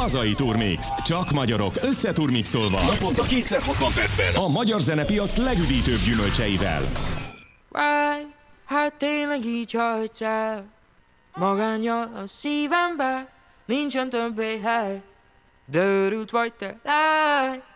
Hazai Turmix. Csak magyarok összeturmixolva. Naponta 260 percben. A magyar zenepiac legüdítőbb gyümölcseivel. Hát tényleg így hagysz el. Magánnyal a szívembe nincsen többé hely. De őrült vagy te, lány.